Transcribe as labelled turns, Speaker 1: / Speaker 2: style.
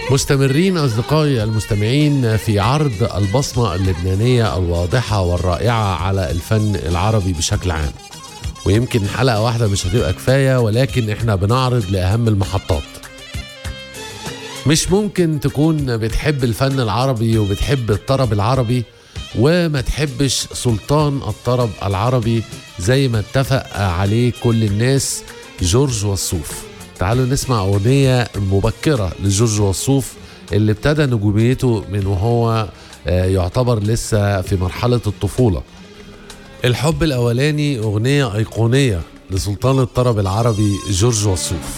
Speaker 1: مستمرين أصدقائي المستمعين في عرض البصمة اللبنانية الواضحة والرائعة على الفن العربي بشكل عام. ويمكن حلقة واحدة مش هتبقى كفاية، ولكن احنا بنعرض لأهم المحطات. مش ممكن تكون بتحب الفن العربي وبتحب الطرب العربي وما تحبش سلطان الطرب العربي زي ما اتفق عليه كل الناس، جورج وسوف. تعالوا نسمع أغنية مبكرة لجورج وسوف اللي ابتدى نجوميته من وهو يعتبر لسه في مرحلة الطفولة. الحب الأولاني أغنية أيقونية لسلطان الطرب العربي جورج وسوف.